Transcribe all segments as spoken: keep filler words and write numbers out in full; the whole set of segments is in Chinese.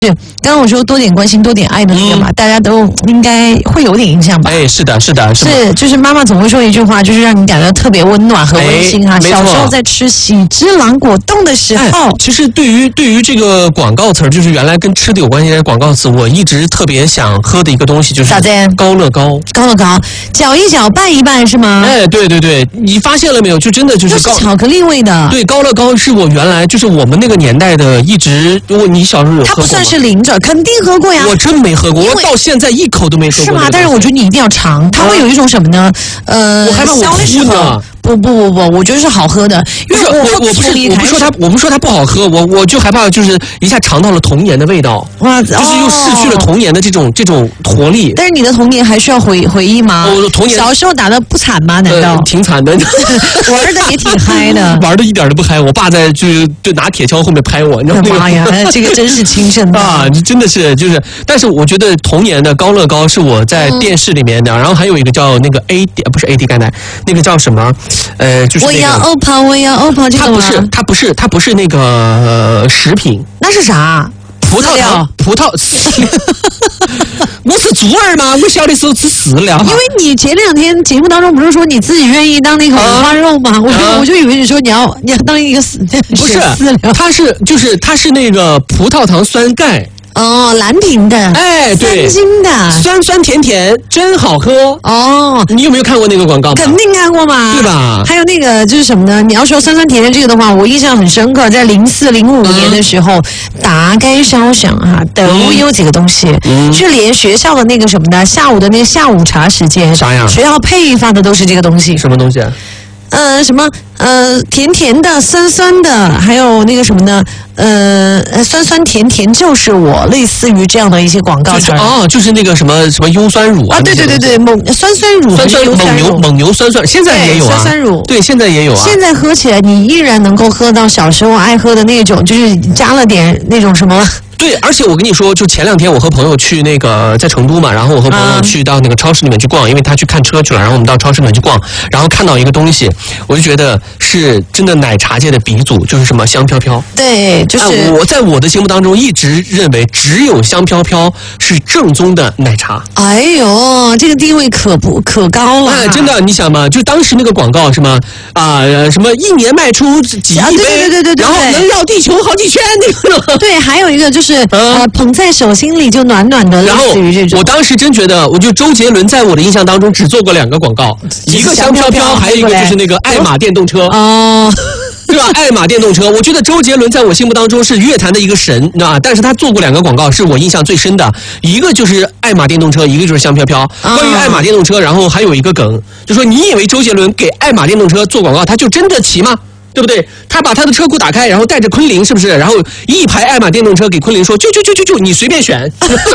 刚刚我说多点关心多点爱的那个嘛、嗯、大家都应该会有点印象吧。 哎，是的是的 是, 是就是妈妈总会说一句话，就是让你感到特别温暖和温馨哈、哎、小时候在吃喜之郎果冻的时候、哎、 其实对于对于这个广告词，就是原来跟吃的有关系的广告词，我一直特别想喝的一个东西就是高乐高。 高乐高搅一搅拌一拌是吗？ 哎，对对对，你发现了没有，就真的就是高巧克力味的。 对，高乐高是我原来就是我们那个年代的，一直我你小时候有喝过吗？ 它不算是零着，肯定喝过呀。 我真没喝过，我到现在一口都没喝过。 是吗？但是我觉得你一定要尝，它会有一种什么呢？呃， 我害怕我哭呢。 不不不不，我觉得是好喝的。 不是我我不是我不说它我不说它不好喝，我我就害怕就是一下尝到了童年的味道，哇，就是又失去了童年的这种、哦、这种活力。 但是你的童年还需要回回忆吗？ 我、哦、童年小时候打的不惨吗？难道、 呃、挺惨的？ 玩的也挺嗨的， 玩的一点都不嗨。我爸在就就拿铁锹后面拍我，你知道吗？ 妈呀，这个真是亲生的啊！真的是就是，但是我觉得童年的高乐高是我在电视里面的，嗯、然后还有一个叫那个 A D 不是 A D 钙奶，那个叫什么？呃，就是。 我要欧泡，我要欧泡，这个它不是，它不是，它不是那个、呃、食品， 那是啥？ 葡萄糖，葡萄。我是猪儿吗？我小的时候吃饲料。 因为你前两天节目当中不是说你自己愿意当那个五花肉吗？啊、我就、啊、我就以为你说你要你要当一个饲不是饲料，它是就是它是那个葡萄糖酸钙。 哦，蓝瓶的， 哎，对， 三星的， 酸酸甜甜，真好喝。 哦， 你有没有看过那个广告？ 肯定看过嘛， 对吧？ 还有那个就是什么呢？你要说酸酸甜甜这个的话，我印象很深刻，在零四零五年的时候，嗯、大街小巷哈都有这个东西，嗯、是连学校的那个什么的下午的那个下午茶时间， 啥呀？ 学校配发的都是这个东西。 什么东西啊？ 呃，什么呃，甜甜的、酸酸的，还有那个什么呢？呃，酸酸甜甜就是我，类似于这样的一些广告词。 哦，就是那个什么什么优酸乳啊？ 啊，对对对对，猛酸酸乳， 酸酸蒙牛蒙牛酸酸，现在也有啊。 酸酸乳， 对，现在也有啊。 现在喝起来，你依然能够喝到小时候爱喝的那种，就是加了点那种什么。 对，而且我跟你说，就前两天我和朋友去那个在成都嘛，然后我和朋友去到那个超市里面去逛，因为他去看车去了，然后我们到超市里面去逛，然后看到一个东西，我就觉得是真的奶茶界的鼻祖，就是什么香飘飘。 对，就是、 啊、我在我的节目当中一直认为只有香飘飘是正宗的奶茶。 哎呦，这个地位可不可高了、啊？ 哎，真的，你想嘛，就当时那个广告什么啊、呃，什么一年卖出几亿杯，啊、对对对对对， 然后能绕地球好几圈那个。 对，还有一个就是。是呃，捧在手心里就暖暖的， 然后我当时真觉得，我就周杰伦在我的印象当中只做过两个广告，一个香飘飘，还有一个就是那个爱玛电动车。哦。对吧？爱玛电动车，我觉得周杰伦在我心目当中是乐坛的一个神，啊，但是他做过两个广告是我印象最深的，一个就是爱玛电动车，一个就是香飘飘。关于爱玛电动车，然后还有一个梗，就说你以为周杰伦给爱玛电动车做广告，他就真的骑吗？对不对？他把他的车库打开，然后带着昆凌，是不是？然后一排爱玛电动车给昆凌说：“就就就就就，你随便选。”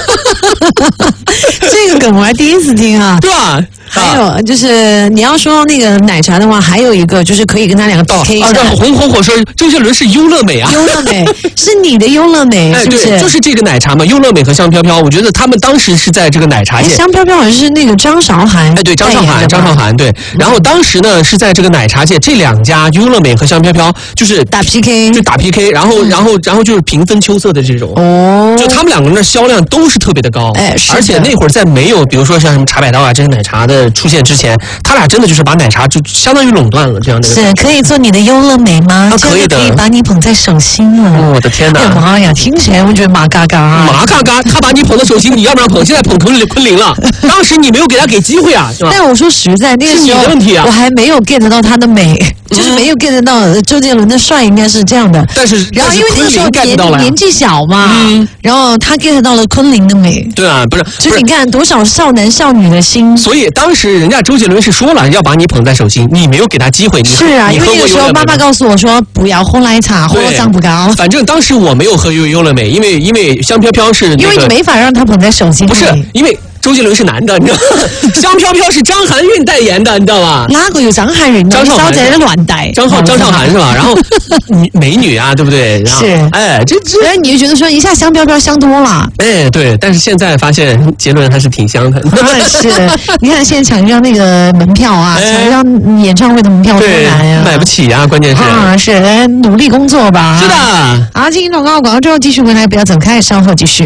这个梗我还第一次听啊， 对吧？ 还有就是你要说那个奶茶的话，还有一个就是可以跟他两个 P K 一下。 啊，红红火说周杰伦是优乐美啊， 优乐美是你的优乐美， 哎， 是不是？ 对，就是这个奶茶嘛，优乐美和香飘飘，我觉得他们当时是在这个奶茶界。 香飘飘好像是那个张韶涵， 哎，对，张韶涵，张韶涵，对。然后当时呢是在这个奶茶界，这两家优乐美和香飘飘就是打 P K， 就打 P K， 然后然后然后就是平分秋色的这种。哦，就他们两个人的销量都是特别的高， 哎， 而且那会儿在没有比如说像什么茶百道啊这些奶茶的出现之前。他俩真的就是把奶茶就相当于垄断了，这样的。 是可以做你的优乐美吗？ 啊，可以的， 可以把你捧在手心了。 哦，我的天哪！ 哎妈呀，听起来我觉得麻嘎嘎、啊。 麻嘎嘎，他把你捧在手心，你要不然捧？现在捧昆昆凌了，当时你没有给他给机会啊，是吧？ 但我说实在，那个时候是你的问题啊， 我还没有 get 到他的美，嗯、就是没有 get 到周杰伦的帅，应该是这样的。 但是， 然后因为那个时候年年纪小嘛，嗯、然后他 get 到了昆凌的美。 对啊，不是， 就是你看多少少男少女的心。 所以当时人家周杰伦是说了要把你捧在手心，你没有给他机会。你是啊，因为那个时候妈妈告诉我说不要喝奶茶，喝长不高。 反正当时我没有喝优优乐美，因为因为香飘飘是、那个， 因为你没法让他捧在手心里。 不是因为。 周杰伦是男的，你知道吗？香飘飘是张含韵代言的，你知道吗？ 哪个有张含韵？ 张韶涵在这乱带。 张浩张韶涵是吧？然后女美女啊，对不对？ 是， 哎，这这， 然后你就觉得说一下香飘飘香多了。 哎，对，但是现在发现杰伦还是挺香的。 是，你看现在抢一张那个门票啊，抢一张演唱会的门票多难呀， 买不起啊，关键是啊，是努力工作吧。 是的。 好，进行广告，广告之后继续回来，不要走开，稍后继续。